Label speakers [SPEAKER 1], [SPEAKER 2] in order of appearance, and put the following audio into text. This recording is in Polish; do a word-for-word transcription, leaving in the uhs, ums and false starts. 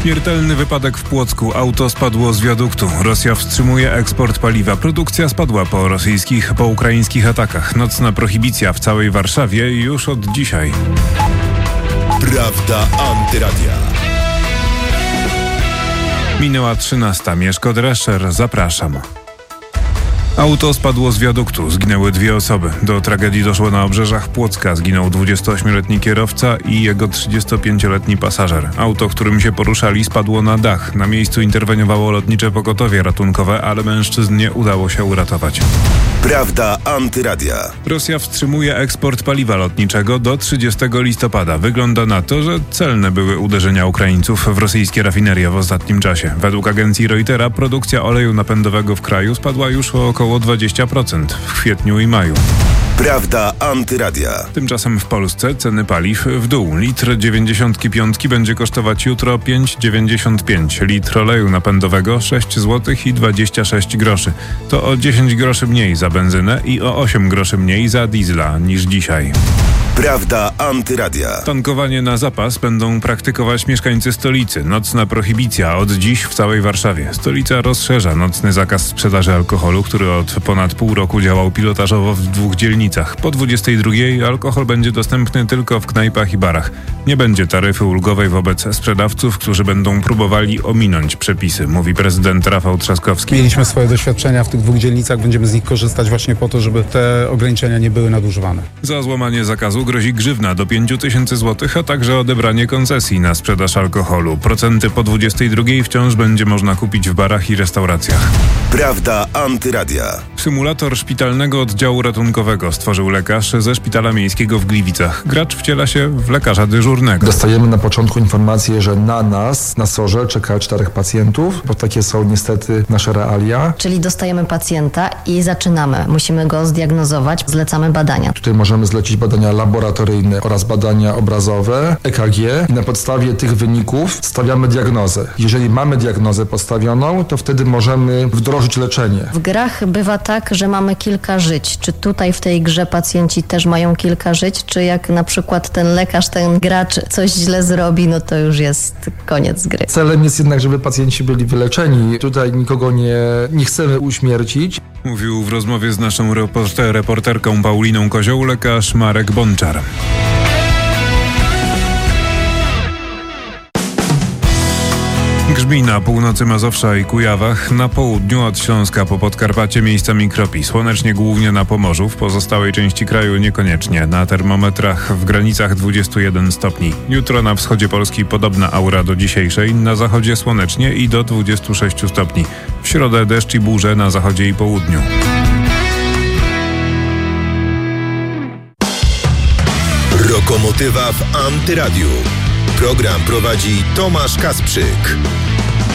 [SPEAKER 1] Śmiertelny wypadek w Płocku. Auto spadło z wiaduktu. Rosja wstrzymuje eksport paliwa. Produkcja spadła po rosyjskich, po ukraińskich atakach. Nocna prohibicja w całej Warszawie już od dzisiaj.
[SPEAKER 2] Prawda Antyradia.
[SPEAKER 1] Minęła trzynasta. Mieszko Drescher, zapraszam. Auto spadło z wiaduktu. Zginęły dwie osoby. Do tragedii doszło na obrzeżach Płocka. Zginął dwudziestoośmioletni kierowca i jego trzydziestopięcioletni pasażer. Auto, którym się poruszali, spadło na dach. Na miejscu interweniowało lotnicze pogotowie ratunkowe, ale mężczyzn nie udało się uratować.
[SPEAKER 2] Prawda Antyradia.
[SPEAKER 1] Rosja wstrzymuje eksport paliwa lotniczego do trzydziestego listopada. Wygląda na to, że celne były uderzenia Ukraińców w rosyjskie rafinerie w ostatnim czasie. Według agencji Reutera produkcja oleju napędowego w kraju spadła już o około dwadzieścia procent w kwietniu i maju.
[SPEAKER 2] Prawda Antyradia.
[SPEAKER 1] Tymczasem w Polsce ceny paliw w dół. Litr dziewięćdziesiątki piątki będzie kosztować jutro pięć dziewięćdziesiąt pięć. Litr oleju napędowego sześć złotych i dwadzieścia sześć groszy. To o dziesięć groszy mniej za benzynę i o osiem groszy mniej za diesla niż dzisiaj.
[SPEAKER 2] Prawda Antyradia.
[SPEAKER 1] Tankowanie na zapas będą praktykować mieszkańcy stolicy. Nocna prohibicja od dziś w całej Warszawie. Stolica rozszerza nocny zakaz sprzedaży alkoholu, który od ponad pół roku działał pilotażowo w dwóch dzielnicach. Po dwudziestej drugiej alkohol będzie dostępny tylko w knajpach i barach. Nie będzie taryfy ulgowej wobec sprzedawców, którzy będą próbowali ominąć przepisy, mówi prezydent Rafał Trzaskowski.
[SPEAKER 3] Mieliśmy swoje doświadczenia w tych dwóch dzielnicach, będziemy z nich korzystać właśnie po to, żeby te ograniczenia nie były nadużywane.
[SPEAKER 1] Za złamanie zakazu grozi grzywna do pięć tysięcy złotych, a także odebranie koncesji na sprzedaż alkoholu. Procenty po dwudziestej drugiej wciąż będzie można kupić w barach i restauracjach.
[SPEAKER 2] Prawda Antyradia.
[SPEAKER 1] Symulator szpitalnego oddziału ratunkowego stworzył lekarz ze Szpitala Miejskiego w Gliwicach. Gracz wciela się w lekarza dyżurnego.
[SPEAKER 4] Dostajemy na początku informację, że na nas, na sorze, czeka czterech pacjentów, bo takie są niestety nasze realia.
[SPEAKER 5] Czyli dostajemy pacjenta i zaczynamy. Musimy go zdiagnozować, zlecamy badania.
[SPEAKER 4] Tutaj możemy zlecić badania laboratoryjne oraz badania obrazowe, E K G i na podstawie tych wyników stawiamy diagnozę. Jeżeli mamy diagnozę postawioną, to wtedy możemy wdrożyć leczenie.
[SPEAKER 5] W grach bywa tak, że mamy kilka żyć. Czy tutaj w tej grze pacjenci też mają kilka żyć, czy jak na przykład ten lekarz, ten gracz coś źle zrobi, no to już jest koniec gry.
[SPEAKER 4] Celem jest jednak, żeby pacjenci byli wyleczeni. Tutaj nikogo nie, nie chcemy uśmiercić.
[SPEAKER 1] Mówił w rozmowie z naszą reporter, reporterką Pauliną Kozioł lekarz Marek Bonczar. Grzmi na północy Mazowsza i Kujawach, na południu od Śląska po Podkarpacie miejscami kropi. Słonecznie głównie na Pomorzu, w pozostałej części kraju niekoniecznie. Na termometrach w granicach dwudziestu jeden stopni. Jutro na wschodzie Polski podobna aura do dzisiejszej, na zachodzie słonecznie i do dwudziestu sześciu stopni. W środę deszcz i burze na zachodzie i południu.
[SPEAKER 2] Lokomotywa w Antyradiu. Program prowadzi Tomasz Kasprzyk.